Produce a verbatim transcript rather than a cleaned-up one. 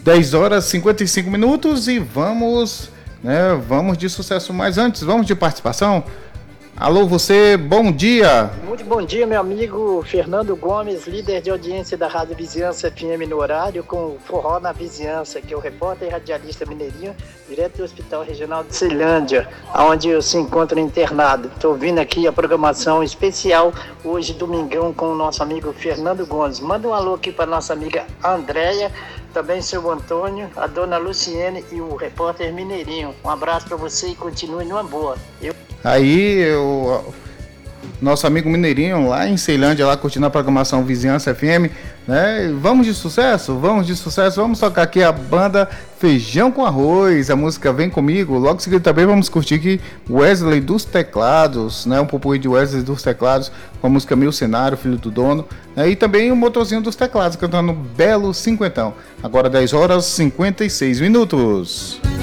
dez horas e cinquenta e cinco minutos e vamos, né, vamos de sucesso. Mas antes, vamos de participação. Alô, você, bom dia. Muito bom dia, meu amigo Fernando Gomes, líder de audiência da Rádio Vizinhança F M no horário, com o Forró na Vizinhança, que é o repórter e radialista mineirinho, direto do Hospital Regional de Ceilândia, onde eu se encontro internado. Estou ouvindo aqui a programação especial, hoje domingão, com o nosso amigo Fernando Gomes. Manda um alô aqui para nossa amiga Andréia, também seu Antônio, a dona Luciene e o repórter mineirinho. Um abraço para você e continue numa boa. Eu... Aí, o nosso amigo Mineirinho lá em Ceilândia, lá curtindo a programação Vizinhança F M, né? Vamos de sucesso, vamos de sucesso, vamos tocar aqui a banda Feijão com Arroz, a música Vem Comigo. Logo em seguida também vamos curtir aqui Wesley dos Teclados, né? Um popurrí de Wesley dos Teclados, com a música Meu Cenário, Filho do Dono, né? E também o Motorzinho dos Teclados, cantando Belo Cinquentão. Agora dez horas e cinquenta e seis minutos.